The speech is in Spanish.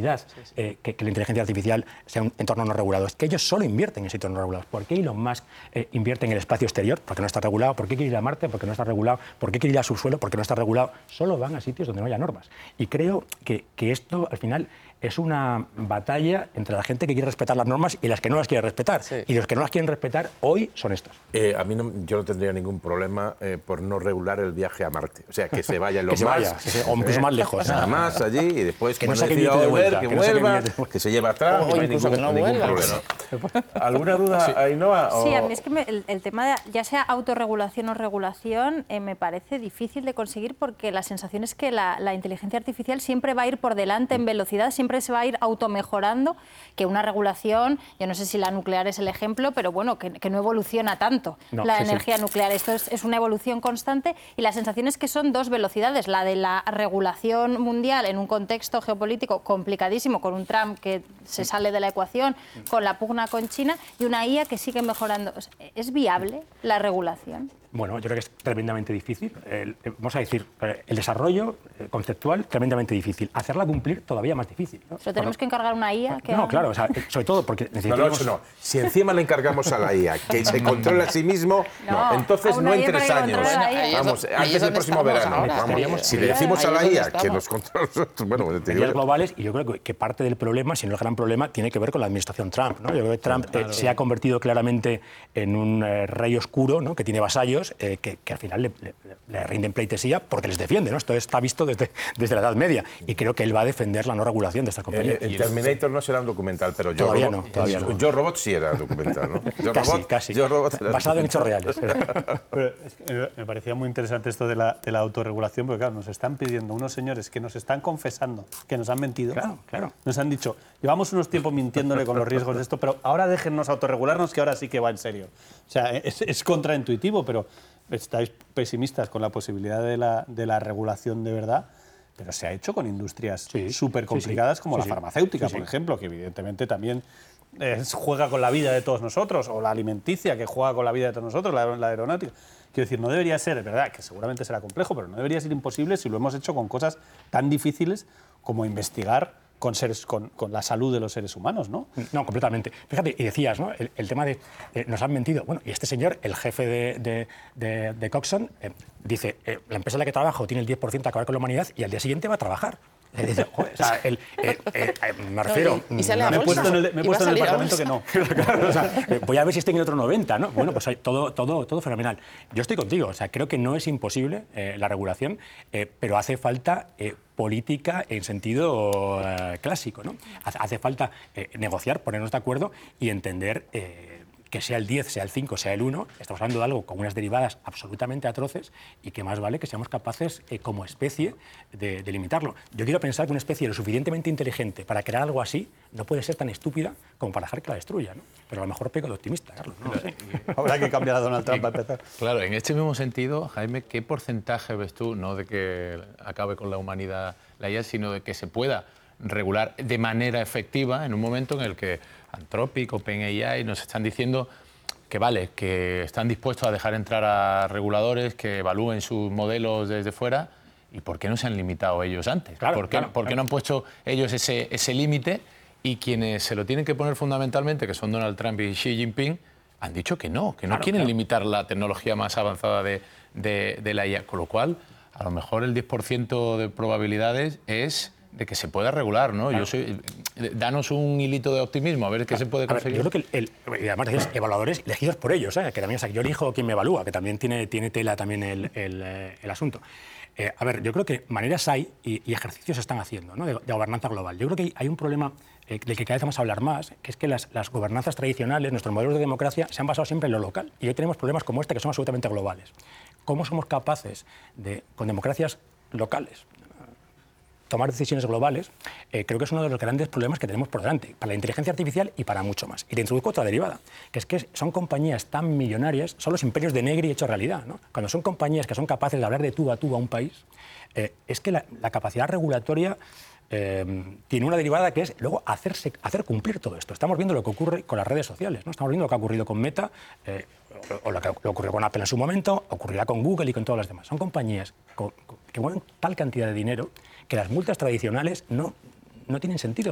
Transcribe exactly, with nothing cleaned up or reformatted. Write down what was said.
casualidad sí, sí. Eh, que, que la inteligencia artificial sea un entorno no regulado. Es que ellos solo invierten en ese entorno no regulado. ¿Por qué Elon Musk eh, invierte en el espacio exterior? Porque no está regulado. ¿Por qué quiere ir a Marte? Porque no está regulado. ¿Por qué quiere ir al subsuelo? Porque no está regulado. Solo van a sitios donde no haya normas. Y creo que, que esto, al final, es una batalla entre la gente que quiere respetar las normas y las que no las quiere respetar. Sí. Y los que no las quieren respetar hoy son estos. Eh, a mí no, yo no tendría ningún problema eh, por no regular el viaje a Marte. O sea, que se vaya en los que se vaya, que se, o incluso eh, más lejos. Nada más allí y después que no se decida volver, vuelta, que, que vuelva, no se que se lleve atrás, o no hay ningún, no ningún problema. ¿Alguna duda, sí. Ainhoa? O... Sí, a mí es que me, el, el tema de ya sea autorregulación o regulación eh, me parece difícil de conseguir porque la sensación es que la, la inteligencia artificial siempre va a ir por delante en velocidad, siempre se va a ir automejorando, que una regulación, yo no sé si la nuclear es el ejemplo, pero bueno, que, que no evoluciona tanto no, la sí, energía sí. nuclear. Esto es, es una evolución constante y la sensación es que son dos velocidades, la de la regulación mundial en un contexto geopolítico complicadísimo, con un Trump que se sale de la ecuación, con la pugna con China, y una I A que sigue mejorando. ¿Es viable la regulación? Bueno, yo creo que es tremendamente difícil. El, vamos a decir, el desarrollo conceptual, tremendamente difícil. Hacerla cumplir, todavía más difícil, ¿no? Pero tenemos bueno, que encargar una I A que... No, haga... claro, o sea, sobre todo porque necesitamos... No, no, no. Si encima le encargamos a la I A que se controle a sí mismo, no, no. entonces no en tres años. Vamos, antes del próximo verano. Vamos, si le decimos a la I A que nos controle... Bueno, medidas globales, y yo creo que parte del problema, si no el gran problema, tiene que ver con la administración Trump, ¿no? Yo creo que Trump claro, eh, se ha convertido claramente en un eh, rey oscuro, ¿no? Que tiene vasallos, eh, que, que al final le, le, le rinden pleitesía porque les defiende, ¿no? Esto está visto desde, desde la Edad Media y creo que él va a defender la no regulación de estas compañías. Eh, el Terminator no será un documental, pero yo todavía Robot, no, todavía no. Yo Robot sí era documental, ¿no? Yo casi, Robot, casi. Yo Robot basado en hechos reales. Pero es que me parecía muy interesante esto de la, de la autorregulación, porque claro, nos están pidiendo unos señores que nos están confesando que nos han mentido. Claro, claro. Nos han dicho, llevamos unos tiempos mintiéndole con los riesgos de esto, pero ahora déjennos autorregularnos que ahora sí que va en serio. O sea, es, es contraintuitivo, pero estáis pesimistas con la posibilidad de la, de la regulación de verdad, pero se ha hecho con industrias sí, súper complicadas sí, sí. como sí, la farmacéutica, sí, sí. por ejemplo, que evidentemente también eh, juega con la vida de todos nosotros, o la alimenticia, que juega con la vida de todos nosotros, la, la aeronáutica. Quiero decir, no debería ser, es verdad, que seguramente será complejo, pero no debería ser imposible si lo hemos hecho con cosas tan difíciles como investigar Con, seres, con, con la salud de los seres humanos, ¿no? No, completamente. Fíjate, y decías, ¿no? El, el tema de eh, nos han mentido. Bueno, y este señor, el jefe de, de, de, de Coxon, eh, dice, eh, la empresa en la que trabajo tiene el diez por ciento de acabar con la humanidad y al día siguiente va a trabajar. Le dice, joder, o sea, el, eh, eh, eh, me refiero... No, y, y sale no, a me he puesto en el, me he puesto en el departamento que no. Claro, o sea, eh, voy a ver si estoy en el otro noventa, ¿no? Bueno, pues hay todo, todo, todo fenomenal. Yo estoy contigo, o sea, creo que no es imposible eh, la regulación, eh, pero hace falta... Eh, política en sentido eh, clásico, ¿no? Hace, hace falta eh, negociar, ponernos de acuerdo y entender eh, que sea el diez, sea el cinco, sea el uno, estamos hablando de algo con unas derivadas absolutamente atroces y que más vale que seamos capaces eh, como especie de, de limitarlo. Yo quiero pensar que una especie lo suficientemente inteligente para crear algo así no puede ser tan estúpida como para dejar que la destruya, ¿no? Pero a lo mejor peco de optimista, Carlos, ¿no? Sí. Habrá que cambiar a Donald Trump para empezar. Claro, en este mismo sentido, Jaime, ¿qué porcentaje ves tú, no de que acabe con la humanidad la I A, sino de que se pueda regular de manera efectiva en un momento en el que Anthropic, OpenAI nos están diciendo que vale, que están dispuestos a dejar entrar a reguladores que evalúen sus modelos desde fuera? ¿Y por qué no se han limitado ellos antes? Claro, ¿Por qué, claro, ¿por qué claro. no han puesto ellos ese, ese límite? Y quienes se lo tienen que poner fundamentalmente, que son Donald Trump y Xi Jinping, han dicho que no, que no claro, quieren claro. limitar la tecnología más avanzada de, de, de la I A. Con lo cual, a lo mejor el diez por ciento de probabilidades es de que se pueda regular, ¿no? Claro. Yo soy, danos un hilito de optimismo, a ver qué se puede conseguir. A ver, yo creo que, el, el, además, decías, evaluadores elegidos por ellos, ¿eh? Que también, o sea, yo elijo quién me evalúa, que también tiene, tiene tela también el, el, el asunto. Eh, a ver, yo creo que maneras hay y, y ejercicios se están haciendo, ¿no? de, de gobernanza global. Yo creo que hay, hay un problema eh, del que cada vez vamos a hablar más, que es que las, las gobernanzas tradicionales, nuestros modelos de democracia, se han basado siempre en lo local. Y hoy tenemos problemas como este que son absolutamente globales. ¿Cómo somos capaces de, con democracias locales, tomar decisiones globales? Eh, creo que es uno de los grandes problemas que tenemos por delante, para la inteligencia artificial y para mucho más. Y te introduzco otra derivada, que es que son compañías tan millonarias, son los imperios de Negri hechos realidad, ¿no? Cuando son compañías que son capaces de hablar de tú a tú a un país, eh, es que la, la capacidad regulatoria eh, tiene una derivada que es luego hacerse, hacer cumplir todo esto. Estamos viendo lo que ocurre con las redes sociales, ¿no? Estamos viendo lo que ha ocurrido con Meta, eh, o lo que ocurrió con Apple en su momento, ocurrirá con Google y con todas las demás. Son compañías con, con, que mueven tal cantidad de dinero que las multas tradicionales no, no tienen sentido.